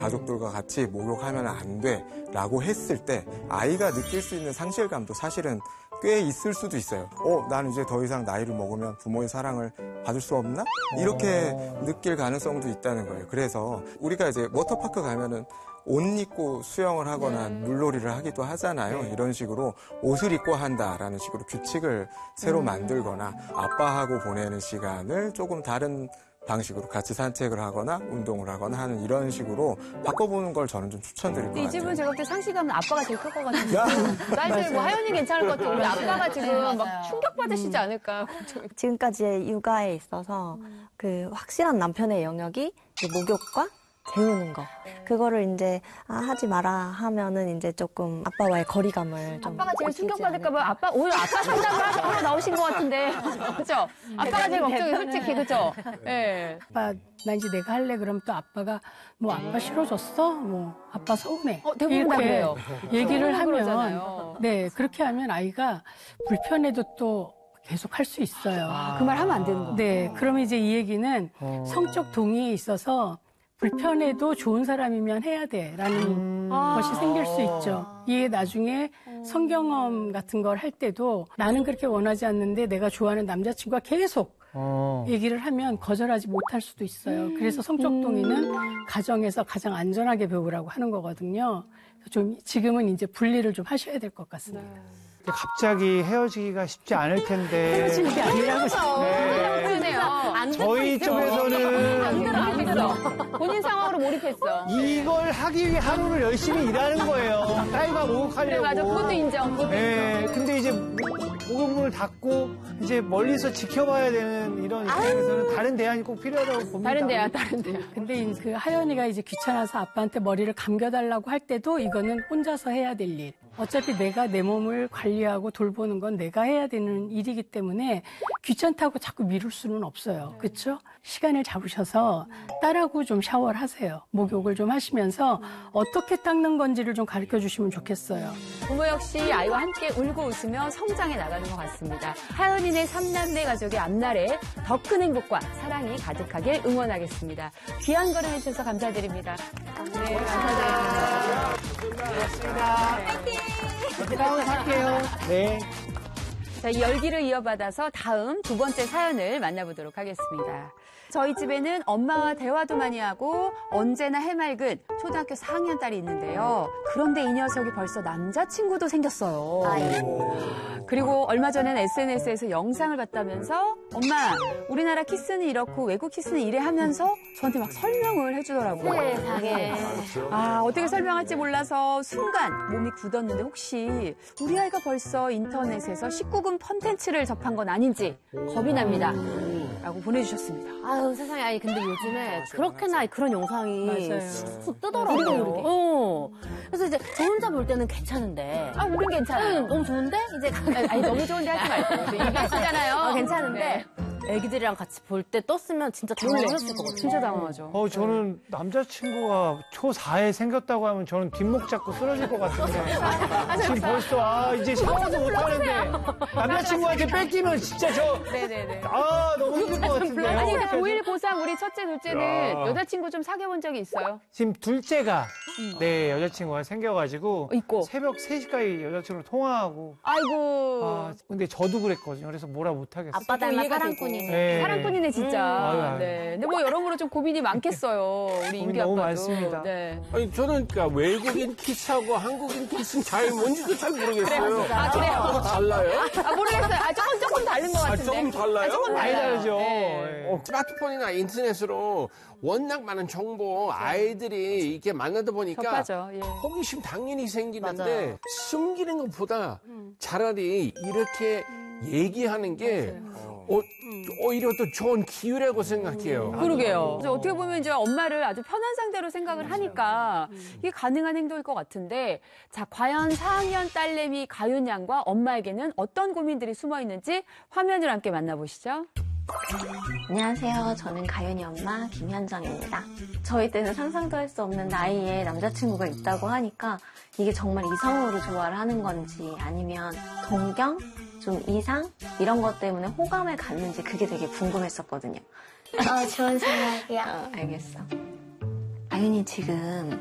가족들과 같이 목욕하면 안 돼 라고 했을 때 아이가 느낄 수 있는 상실감도 사실은 꽤 있을 수도 있어요. 나는 이제 더 이상 나이를 먹으면 부모의 사랑을 받을 수 없나? 이렇게 느낄 가능성도 있다는 거예요. 그래서 우리가 이제 워터파크 가면은 옷 입고 수영을 하거나 물놀이를 하기도 하잖아요. 이런 식으로 옷을 입고 한다라는 식으로 규칙을 새로 만들거나 아빠하고 보내는 시간을 조금 다른 방식으로 같이 산책을 하거나 운동을 하거나 하는 이런 식으로 바꿔보는 걸 저는 좀 추천드릴 것 같아요. 이 집은 제가 볼 때 상실감은 아빠가 제일 클 것 같아요. 사실 뭐 하연이 괜찮을 것 같아요. 우리 아빠가 지금 막 충격받으시지 않을까. 지금까지의 육아에 있어서 그 확실한 남편의 영역이 목욕과 재우는 거. 그거를 이제 하지 마라 하면은 이제 조금 아빠와의 거리감을 좀. 아빠가 제일 충격받을까봐 오늘 아빠 상담을 하러 나오신 것 같은데. 그죠? 아빠가 제일 걱정이 솔직히, 그죠? 예. 아빠, 나 이제 내가 할래. 그러면 또 아빠가 뭐 아빠 싫어졌어? 뭐 아빠 서운해. 대부분 다 그래요. 얘기를 하면. 그러잖아요. 네, 그렇게 하면 아이가 불편해도 또 계속 할 수 있어요. 그 말 하면 안 되는 거예요. 네, 그러면 이제 이 얘기는 성적 동의에 있어서 불편해도 좋은 사람이면 해야 돼라는 것이 생길 수 있죠. 이게 나중에 성경험 같은 걸 할 때도 나는 그렇게 원하지 않는데 내가 좋아하는 남자친구가 계속 얘기를 하면 거절하지 못할 수도 있어요. 그래서 성적 동의는 가정에서 가장 안전하게 배우라고 하는 거거든요. 좀 지금은 이제 분리를 좀 하셔야 될 것 같습니다. 갑자기 헤어지기가 쉽지 않을 텐데. 헤어지는 게 아니라고 저희 쪽에서는 안 믿어. 본인 상황으로 몰입했어. 이걸 하기 위해 하루를 열심히 일하는 거예요. 딸과 목욕하려고. 그래, 맞아. 그것도 인정. 네, 근데 이제 목욕문을 닫고 이제 멀리서 지켜봐야 되는 이런 입장에서는 다른 대안이 꼭 필요하다고 봅니다. 다른 대안. 근데 그 하연이가 이제 귀찮아서 아빠한테 머리를 감겨달라고 할 때도 이거는 혼자서 해야 될 일. 어차피 내가 내 몸을 관리하고 돌보는 건 내가 해야 되는 일이기 때문에 귀찮다고 자꾸 미룰 수는 없어요. 그렇죠? 시간을 잡으셔서 딸하고 좀 샤워를 하세요. 목욕을 좀 하시면서 어떻게 닦는 건지를 좀 가르쳐 주시면 좋겠어요. 부모 역시 아이와 함께 울고 웃으며 성장해 나가는 것 같습니다. 하연이네 3남매 가족의 앞날에 더 큰 행복과 사랑이 가득하길 응원하겠습니다. 귀한 걸음 해주셔서 감사드립니다. 네, 감사드립니다. 고맙습니다. 파이팅! 다운 할게요. 네. 자, 이 열기를 이어받아서 다음 두 번째 사연을 만나보도록 하겠습니다. 저희 집에는 엄마와 대화도 많이 하고 언제나 해맑은 초등학교 4학년 딸이 있는데요. 그런데 이 녀석이 벌써 남자친구도 생겼어요. 그리고 얼마 전엔 SNS에서 영상을 봤다면서 엄마, 우리나라 키스는 이렇고 외국 키스는 이래 하면서 저한테 막 설명을 해주더라고요. 세상에. 어떻게 설명할지 몰라서 순간 몸이 굳었는데 혹시 우리 아이가 벌써 인터넷에서 19금 콘텐츠를 접한 건 아닌지 겁이 납니다. 라고 보내주셨습니다. 아유, 세상에. 아니, 근데 요즘에 그렇게나 그런 영상이 쑥쑥 뜨더라고요. 그래서 이제 저 혼자 볼 때는 괜찮은데. 우린 괜찮아요. 너무 좋은데? 이제. 아니, 너무 좋은데 하지 말고. 얘기하시잖아요. 괜찮은데. 애기들이랑 같이 볼 때 떴으면 진짜 당황했을 것 같아요. 진짜 당황하죠. 저는 남자친구가 초4에 생겼다고 하면 저는 뒷목 잡고 쓰러질 것 같은데. 지금 벌써, 이제 샤워도 못하는데. 남자친구한테 뺏기면 진짜 네네네. 너무 힘들 것 같은데. 아니, 고1, 고3 우리 첫째, 둘째는 여자친구 좀 사귀어본 적이 있어요? 지금 둘째가, 네, 여자친구가 생겨가지고. 있고. 새벽 3시까지 여자친구랑 통화하고. 아이고. 근데 저도 그랬거든요. 그래서 뭐라 못하겠어요. 아빠 닮아 사랑꾼이네. 네. 사랑꾼이네, 진짜. 아유. 네. 근데 뭐 여러모로 좀 고민이 많겠어요. 우리 임기 아빠도. 너무 많습니다. 네. 아니, 저는 그러니까 외국인 키스하고 한국인 키스는 뭔지도 잘 모르겠어요. 그래요? 달라요? 모르겠어요. 조금 다른 것 같은데. 조금 달라요? 조금 많이 달라요. 다르죠. 네. 스마트폰이나 인터넷으로 워낙 많은 정보 아이들이 이렇게 만나다 보니까 접하죠. 예. 호기심 당연히 생기는데 맞아요. 숨기는 것보다 차라리 이렇게 얘기하는 게 오히려 또 좋은 기회라고 생각해요. 그러게요. 그래서 어떻게 보면 이제 엄마를 아주 편한 상대로 생각을 하니까 이게 가능한 행동일 것 같은데, 자, 과연 4학년 딸내미 가윤 양과 엄마에게는 어떤 고민들이 숨어 있는지 화면을 함께 만나보시죠. 안녕하세요. 저는 가윤이 엄마 김현정입니다. 저희 때는 상상도 할 수 없는 나이에 남자친구가 있다고 하니까 이게 정말 이성으로 좋아를 하는 건지 아니면 동경, 좀 이상 이런 것 때문에 호감을 갖는지 그게 되게 궁금했었거든요. 좋은 생각이야. 알겠어. 아윤이 지금